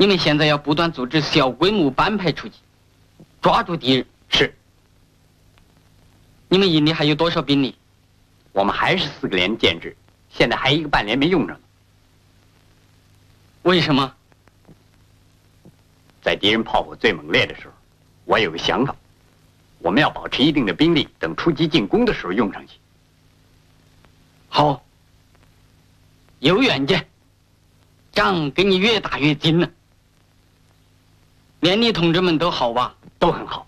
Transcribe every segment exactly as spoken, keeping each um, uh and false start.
你们现在要不断组织小规模班排出击，抓住敌人。 是。 你们营里还有多少兵力？ 我们还是四个连建制，现在还一个半连没用着呢。 为什么？ 在敌人炮火最猛烈的时候，我有个想法，我们要保持一定的兵力，等出击进攻的时候用上去。 好，有远见，仗给你越打越精了。连里同志们都好吧？ 都很好。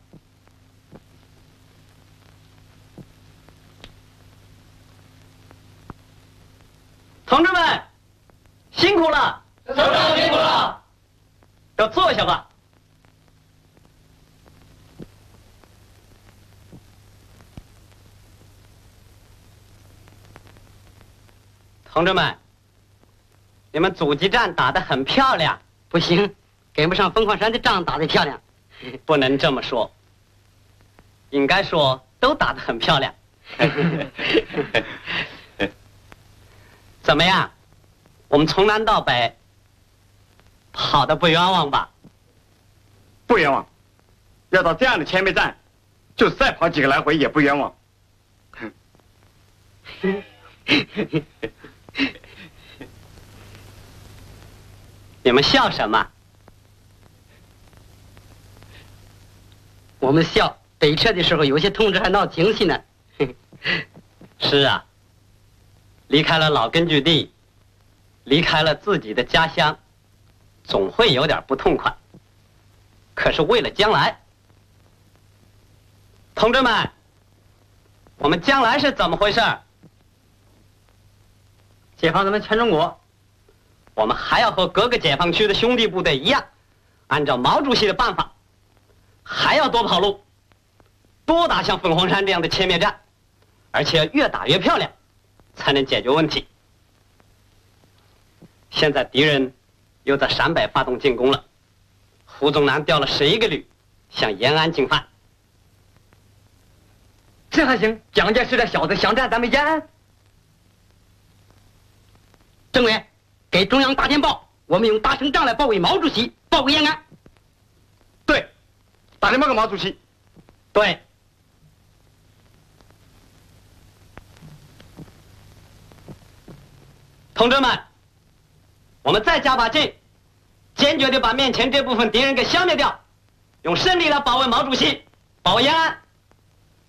同志们，辛苦了！ 首长辛苦了！ 都坐下吧。同志们，你们阻击战打得很漂亮。 不行，跟不上凤凰山的仗打得漂亮。 不能这么说，应该说都打得很漂亮。怎么样？我们从南到北跑得不冤枉吧？ 不冤枉。要到这样的前备战，就再跑几个来回也不冤枉。 你们笑什么？ 我们笑北撤的时候，有些同志还闹情绪呢。 是啊，离开了老根据地，离开了自己的家乡，总会有点不痛快。可是为了将来，同志们，我们将来是怎么回事？ 解放咱们全中国， 我们还要和各个解放区的兄弟部队一样，按照毛主席的办法，还要多跑路，多打像凤凰山这样的歼灭战，而且越打越漂亮，才能解决问题。现在敌人又在陕北发动进攻了，胡宗南调了十一个旅向延安进犯。 这还行，蒋介石的小子想占咱们延安。政委，给中央打电报，我们用大胜仗来保卫毛主席，保卫延安。 对，打电报给毛主席。 对。同志们，我们再加把劲，坚决地把面前这部分敌人给消灭掉，用胜利来保卫毛主席，保卫延安。